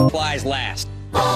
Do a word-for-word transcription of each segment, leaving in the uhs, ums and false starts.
Flies last.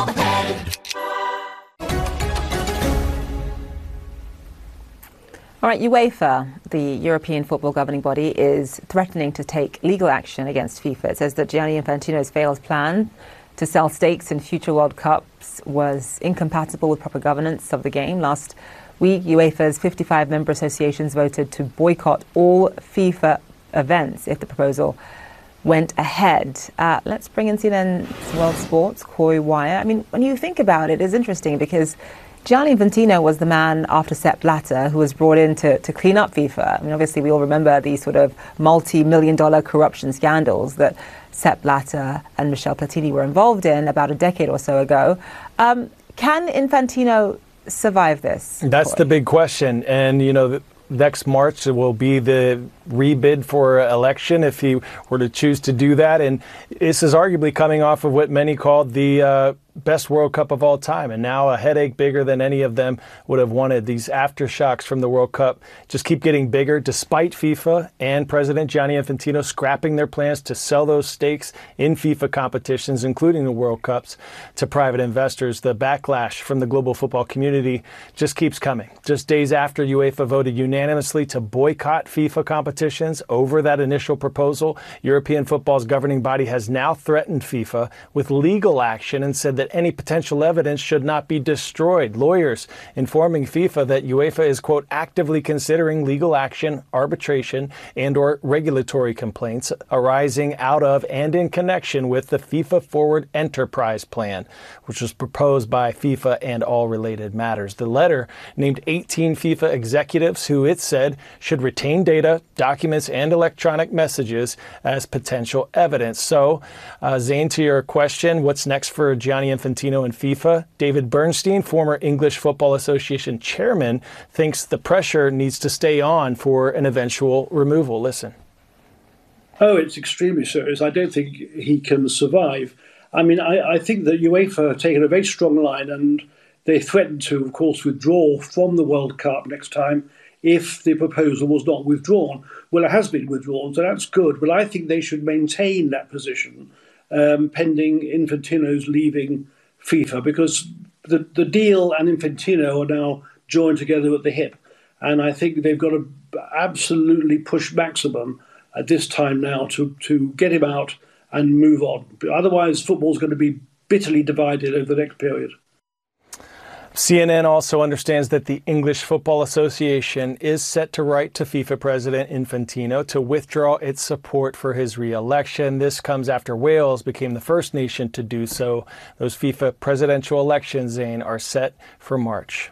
All right, UEFA, the European football governing body, is threatening to take legal action against FIFA. It says that Gianni Infantino's failed plan to sell stakes in future World Cups was incompatible with proper governance of the game. Last week, UEFA's fifty-five member associations voted to boycott all FIFA events if the proposal went ahead. Uh, let's bring in C N N's World Sports, Coy Wire. I mean, when you think about it, it's interesting because Gianni Infantino was the man after Sepp Blatter who was brought in to, to clean up FIFA. I mean, obviously, we all remember these sort of multi-million dollar corruption scandals that Sepp Blatter and Michel Platini were involved in about a decade or so ago. Um, can Infantino survive this? That's Coy? the big question. And, you know, next March will be the rebid for election if he were to choose to do that. And this is arguably coming off of what many called the uh, best World Cup of all time, and now a headache bigger than any of them would have wanted. These aftershocks from the World Cup just keep getting bigger, despite FIFA and President Gianni Infantino scrapping their plans to sell those stakes in FIFA competitions, including the World Cups, to private investors. The backlash from the global football community just keeps coming. Just days after UEFA voted unanimously to boycott FIFA competitions over that initial proposal, European football's governing body has now threatened FIFA with legal action and said that any potential evidence should not be destroyed. Lawyers informing FIFA that UEFA is, quote, actively considering legal action, arbitration, and or regulatory complaints arising out of and in connection with the FIFA Forward Enterprise Plan, which was proposed by FIFA and all related matters. The letter named eighteen FIFA executives who it said should retain data, documents, and electronic messages as potential evidence. So, uh, Zane, to your question, what's next for Gianni Infantino and FIFA? David Bernstein, former English Football Association chairman, thinks the pressure needs to stay on for an eventual removal. Listen. Oh, it's extremely serious. I don't think he can survive. I mean, I, I think that UEFA have taken a very strong line, and they threatened to, of course, withdraw from the World Cup next time if the proposal was not withdrawn. Well, it has been withdrawn, so that's good. But I think they should maintain that position um, pending Infantino's leaving FIFA, because the, the deal and Infantino are now joined together at the hip. And I think they've got to absolutely push maximum at this time now to, to get him out and move on. Otherwise, football's going to be bitterly divided over the next period. C N N also understands that the English Football Association is set to write to FIFA President Infantino to withdraw its support for his re-election. This comes after Wales became the first nation to do so. Those FIFA presidential elections, Zane, are set for March.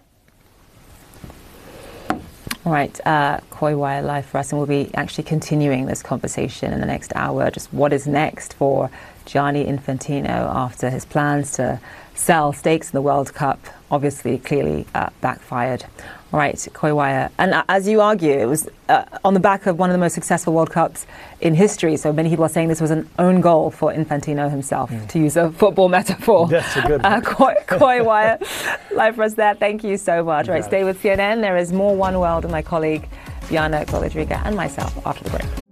All right, uh, Coy Wire live for us, and we'll be actually continuing this conversation in the next hour. Just what is next for Gianni Infantino after his plans to sell stakes in the World Cup obviously clearly uh, backfired. All right, Coy Wire. And uh, as you argue, it was uh, on the back of one of the most successful World Cups in history. So many people are saying this was an own goal for Infantino himself, mm. to use a football metaphor. That's a good one. Uh, Coy, Coy Wire, live for us there. Thank you so much. All right, stay with C N N. There is more One World with my colleague, Diana Golodriga, and myself after the break.